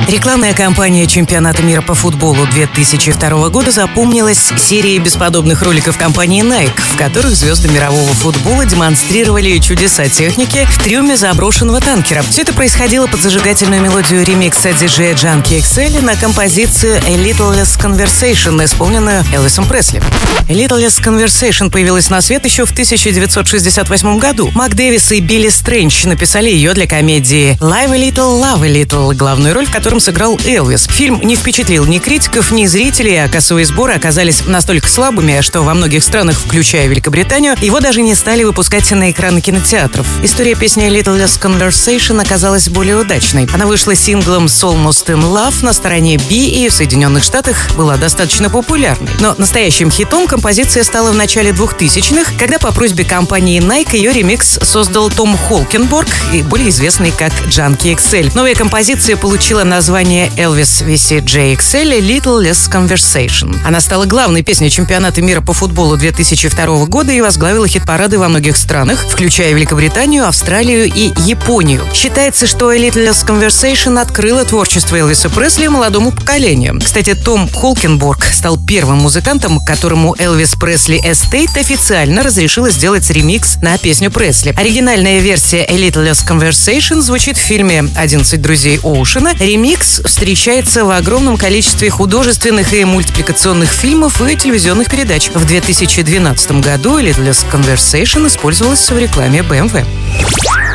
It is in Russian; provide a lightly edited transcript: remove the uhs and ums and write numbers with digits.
Рекламная кампания чемпионата мира по футболу 2002 года запомнилась серией бесподобных роликов компании Nike, в которых звезды мирового футбола демонстрировали чудеса техники в трюме заброшенного танкера. Все это происходило под зажигательную мелодию ремикса диджея Junkie XL на композицию «A Little Less Conversation», исполненную Элвисом Пресли. «A Little Less Conversation» появилась на свет еще в 1968 году. Мак Дэвис и Билли Стрэндж написали ее для комедии «Live a Little, Love a Little», главную роль в котором сыграл Элвис. Фильм не впечатлил ни критиков, ни зрителей, а кассовые сборы оказались настолько слабыми, что во многих странах, включая Великобританию, его даже не стали выпускать на экраны кинотеатров. История песни «A Little Less Conversation» оказалась более удачной. Она вышла синглом с «Almost in Love» на стороне B и в Соединенных Штатах была достаточно популярной. Но настоящим хитом композиция стала в начале 2000-х, когда по просьбе компании Nike ее ремикс создал Том Холкенборг, и более известный как Junkie XL. Новая композиция получила название Elvis VCJ XL «Little Less Conversation». Она стала главной песней чемпионата мира по футболу 2002 года и возглавила хит-парады во многих странах, включая Великобританию, Австралию и Японию. Считается, что «A Little Less Conversation» открыла творчество Элвиса Пресли молодому поколению. Кстати, Том Холкенборг стал первым музыкантом, которому Элвис Пресли Estate официально разрешила сделать ремикс на песню Пресли. Оригинальная версия «A Little Less Conversation» звучит в фильме «11 друзей Оушена». Ремикс встречается в огромном количестве художественных и мультипликационных фильмов и телевизионных передач. В 2012 году «A Little Less Conversation» использовалась в рекламе BMW.